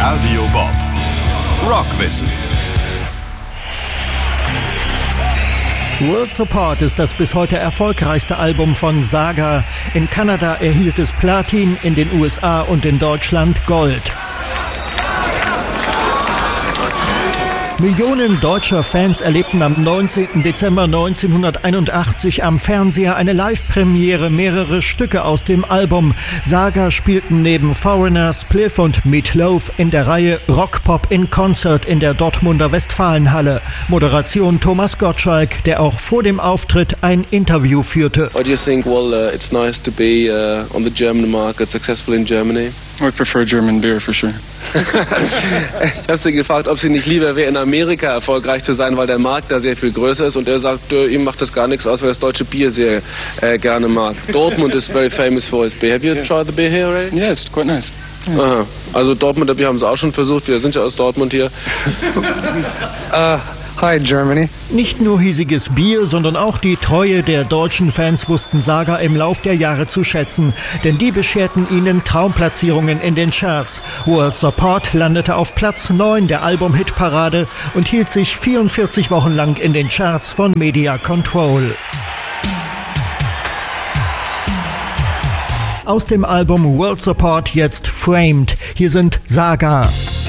Radio Bob. Rockwissen. World Support ist das bis heute erfolgreichste Album von Saga. In Kanada erhielt es Platin, in den USA und in Deutschland Gold. Millionen deutscher Fans erlebten am 19. Dezember 1981 am Fernseher eine Live-Premiere, mehrere Stücke aus dem Album. Saga spielten neben Foreigner, Spliff und Meat Loaf in der Reihe Rock Pop in Concert in der Dortmunder Westfalenhalle. Moderation Thomas Gottschalk, der auch vor dem Auftritt ein Interview führte. Why do you think, it's nice to be on the German market, successful in Germany? I prefer German beer for sure. Ich habe sie gefragt, ob sie nicht lieber wäre, in Amerika erfolgreich zu sein, weil der Markt da sehr viel größer ist. Und er sagt, ihm macht das gar nichts aus, weil er das deutsche Bier sehr gerne mag. Dortmund is very famous for its beer. Have you tried the beer here, Ray? Yeah, it's quite nice. Yeah. Aha. Also Dortmunder Bier haben sie auch schon versucht. Wir sind ja aus Dortmund hier. Hi Germany. Nicht nur hiesiges Bier, sondern auch die Treue der deutschen Fans wussten Saga im Lauf der Jahre zu schätzen. Denn die bescherten ihnen Traumplatzierungen in den Charts. World Support landete auf Platz 9 der Album-Hitparade und hielt sich 44 Wochen lang in den Charts von Media Control. Aus dem Album World Support jetzt Framed. Hier sind Saga.